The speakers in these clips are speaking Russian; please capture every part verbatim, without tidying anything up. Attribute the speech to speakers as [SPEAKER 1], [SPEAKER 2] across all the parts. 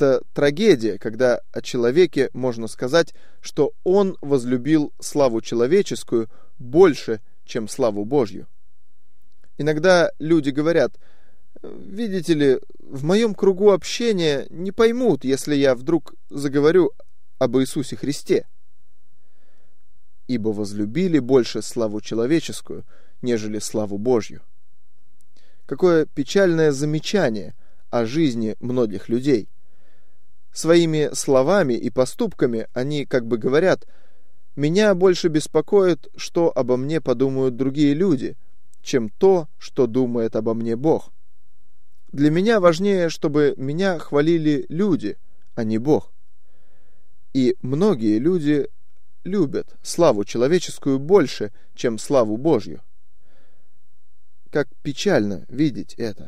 [SPEAKER 1] Это трагедия, когда о человеке можно сказать, что он возлюбил славу человеческую больше, чем славу Божью. Иногда люди говорят: видите ли, в моем кругу общения не поймут, если я вдруг заговорю об Иисусе Христе. Ибо возлюбили больше славу человеческую, нежели славу Божью. Какое печальное замечание о жизни многих людей. Своими словами и поступками они как бы говорят: меня больше беспокоит, что обо мне подумают другие люди, чем то, что думает обо мне Бог. Для меня важнее, чтобы меня хвалили люди, а не Бог. И многие люди любят славу человеческую больше, чем славу Божью. Как печально видеть это.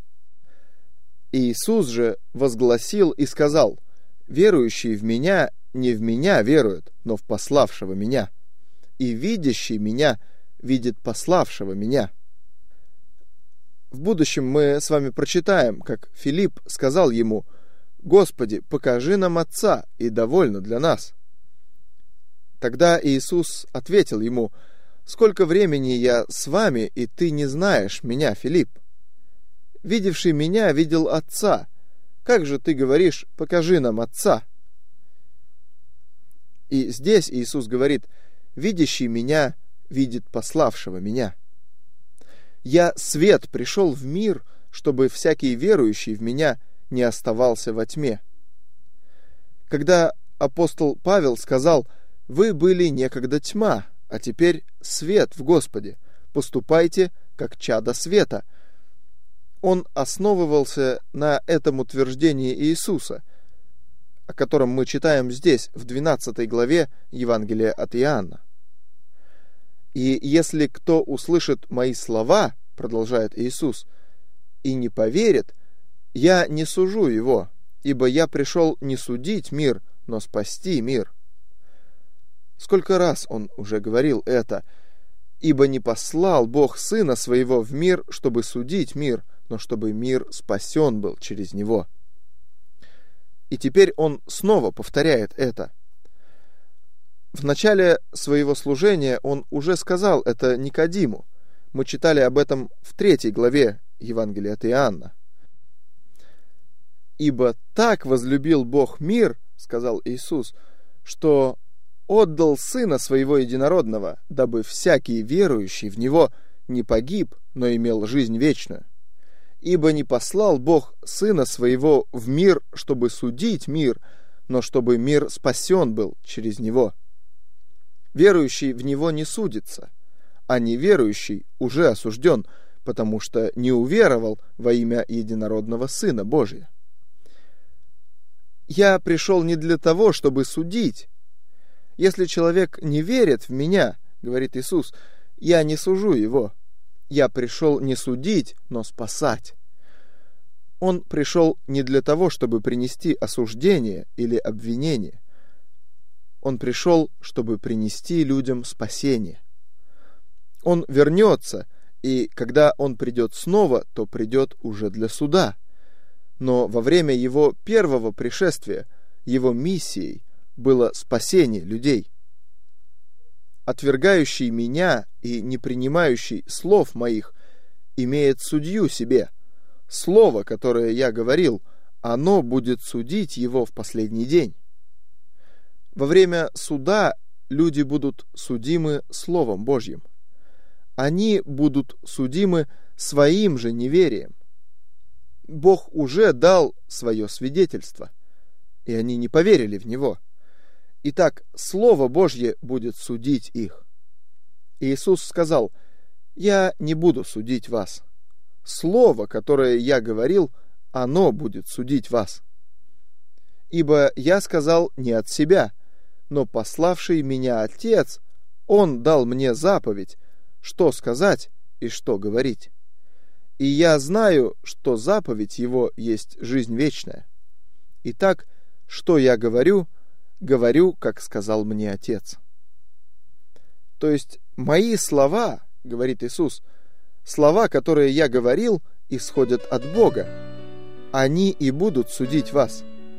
[SPEAKER 1] Иисус же возгласил и сказал: верующий в Меня не в Меня верует, но в пославшего Меня, и видящий Меня видит пославшего Меня. В будущем мы с вами прочитаем, как Филипп сказал ему: «Господи, покажи нам Отца, и довольно для нас». Тогда Иисус ответил ему: «Сколько времени я с вами, и ты не знаешь Меня, Филипп? Видевший Меня видел Отца. Как же ты говоришь: покажи нам Отца?» И здесь Иисус говорит: видящий Меня видит пославшего Меня. Я свет пришел в мир, чтобы всякий верующий в Меня не оставался во тьме. Когда апостол Павел сказал: вы были некогда тьма, а теперь свет в Господе, поступайте как чада света, он основывался на этом утверждении Иисуса, о котором мы читаем здесь, в двенадцатой главе Евангелия от Иоанна. «И если кто услышит мои слова, — продолжает Иисус, — и не поверит, я не сужу его, ибо я пришел не судить мир, но спасти мир». Сколько раз он уже говорил это: «Ибо не послал Бог Сына Своего в мир, чтобы судить мир, но чтобы мир спасен был через Него». И теперь он снова повторяет это. В начале своего служения он уже сказал это Никодиму. Мы читали об этом в третьей главе Евангелия от Иоанна. «Ибо так возлюбил Бог мир, — сказал Иисус, — что отдал Сына Своего Единородного, дабы всякий верующий в Него не погиб, но имел жизнь вечную. Ибо не послал Бог Сына Своего в мир, чтобы судить мир, но чтобы мир спасен был через Него. Верующий в Него не судится, а неверующий уже осужден, потому что не уверовал во имя Единородного Сына Божия. Я пришел не для того, чтобы судить. Если человек не верит в Меня, — говорит Иисус, — я не сужу его. Я пришел не судить, но спасать. Он пришел не для того, чтобы принести осуждение или обвинение. Он пришел, чтобы принести людям спасение. Он вернется, и когда он придет снова, то придет уже для суда. Но во время его первого пришествия его миссией было спасение людей. Отвергающий Меня и не принимающий слов Моих имеет судью себе. Слово, которое я говорил, оно будет судить его в последний день. Во время суда люди будут судимы Словом Божьим. Они будут судимы своим же неверием. Бог уже дал свое свидетельство, и они не поверили в него. Итак, Слово Божье будет судить их. Иисус сказал: «Я не буду судить вас. Слово, которое я говорил, оно будет судить вас. Ибо я сказал не от себя, но пославший Меня Отец, Он дал мне заповедь, что сказать и что говорить. И я знаю, что заповедь Его есть жизнь вечная. Итак, что я говорю, говорю, как сказал мне Отец». То есть мои слова, говорит Иисус, слова, которые я говорил, исходят от Бога. Они и будут судить вас.